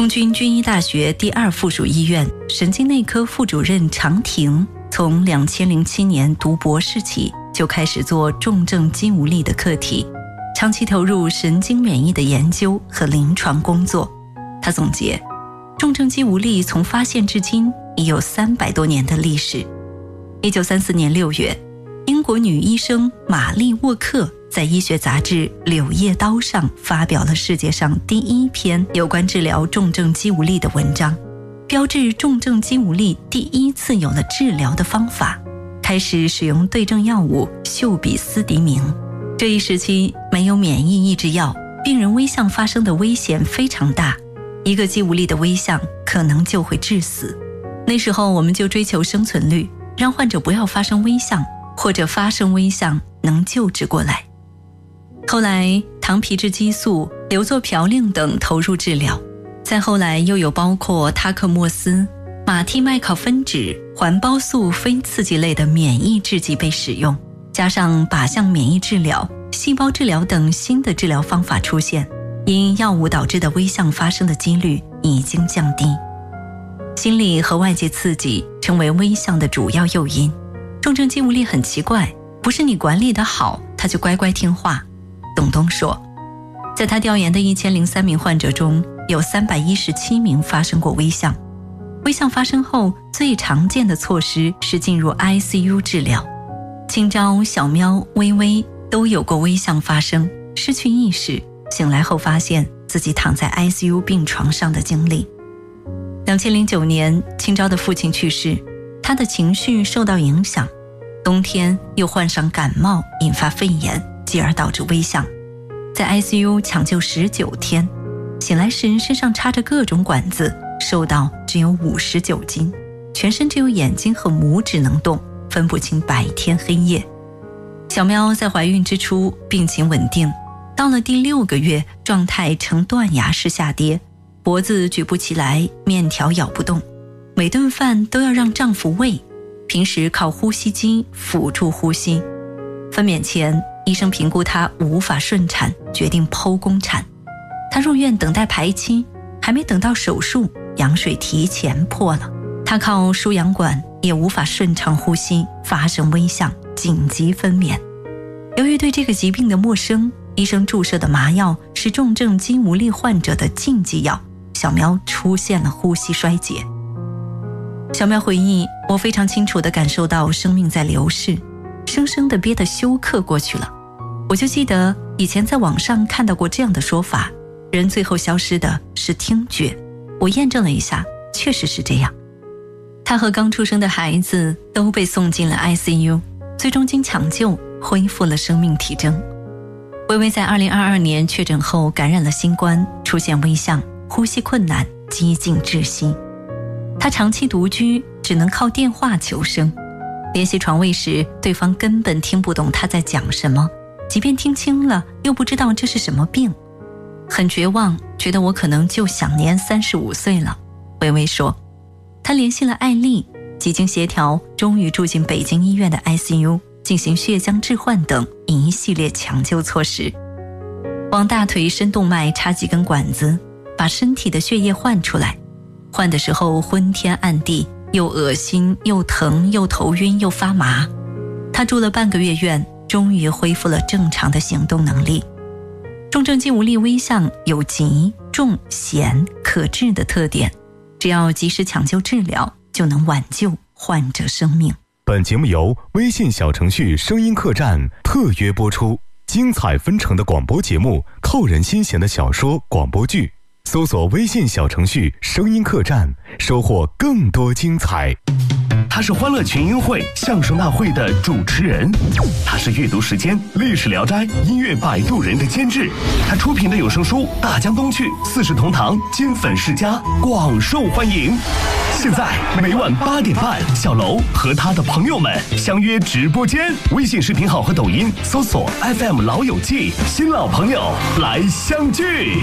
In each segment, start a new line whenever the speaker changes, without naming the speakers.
空军军医大学第2附属医院神经内科副主任常婷从2007年读博士起就开始做重症肌无力的课题，长期投入神经免疫的研究和临床工作。他总结，重症肌无力从发现至今已有300多年的历史。1934年6月，英国女医生玛丽沃克在医学杂志《柳叶刀》上发表了世界上第1篇有关治疗重症肌无力的文章，标志重症肌无力第1次有了治疗的方法，开始使用对症药物溴比斯迪明。这一时期没有免疫抑制药，病人微象发生的危险非常大，一个肌无力的微象可能就会致死。那时候我们就追求生存率，让患者不要发生微象，或者发生微象能救治过来。后来糖皮质激素、硫唑嘌呤等投入治疗，再后来又有包括他克莫斯、马替麦考芬酯、环孢素非刺激类的免疫制剂被使用，加上靶向免疫治疗、细胞治疗等新的治疗方法出现，因药物导致的微象发生的几率已经降低。心理和外界刺激成为微象的主要诱因。重症肌无力很奇怪，不是你管理得好，他就乖乖听话。董东说，在他调研的1003名患者中，有317名发生过微象。微象发生后，最常见的措施是进入 ICU 治疗。清朝、小喵、微微都有过微象发生，失去意识，醒来后发现自己躺在 ICU 病床上的经历。2009年，清朝的父亲去世，他的情绪受到影响，冬天又患上感冒，引发肺炎，继而导致微象。在 ICU 抢救19天，醒来时身上插着各种管子，瘦到只有59斤，全身只有眼睛和拇指能动，分不清白天黑夜。小喵在怀孕之初病情稳定，到了第6个月，状态呈断崖式下跌，脖子举不起来，面条咬不动，每顿饭都要让丈夫喂，平时靠呼吸机辅助呼吸。分娩前，医生评估她无法顺产，决定剖宫产。她入院等待排期，还没等到手术，羊水提前破了，她靠输氧管也无法顺畅呼吸，发生微象，紧急分娩。由于对这个疾病的陌生，医生注射的麻药是重症肌无力患者的禁忌药，小喵出现了呼吸衰竭。小喵回忆，我非常清楚地感受到生命在流逝，生生地憋得休克过去了。我就记得以前在网上看到过这样的说法，人最后消失的是听觉。我验证了一下，确实是这样。他和刚出生的孩子都被送进了 ICU， 最终经抢救恢复了生命体征。微微在2022年确诊后感染了新冠，出现微象，呼吸困难，几近窒息。他长期独居，只能靠电话求生。联系床位时，对方根本听不懂他在讲什么，即便听清了，又不知道这是什么病。很绝望，觉得我可能就享年35岁了。微微说，他联系了艾丽，几经协调，终于住进北京医院的 ICU， 进行血浆置换等一系列抢救措施。往大腿深动脉插几根管子，把身体的血液换出来。换的时候昏天暗地，又恶心又疼又头晕又发麻。他住了半个月院，终于恢复了正常的行动能力。重症肌无力微象有急、重、险、可治的特点，只要及时抢救治疗，就能挽救患者生命。
本节目由微信小程序声音客栈特约播出，精彩纷呈的广播节目，扣人心弦的小说广播剧，搜索微信小程序声音客栈，收获更多精彩。
他是欢乐群英会相声大会的主持人，他是阅读时间历史聊斋音乐摆渡人的监制，他出品的有声书大江东去四世同堂金粉世家广受欢迎。现在每晚8点半，小楼和他的朋友们相约直播间，微信视频号和抖音搜索 FM 老友记，新老朋友来相聚。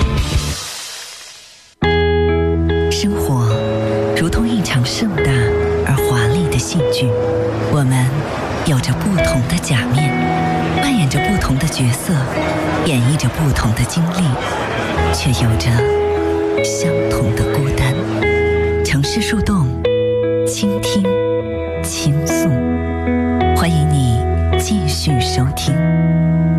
生活如同一场盛大而华丽的戏剧，我们有着不同的假面，扮演着不同的角色，演绎着不同的经历，却有着相同的孤单。城市树洞，倾听。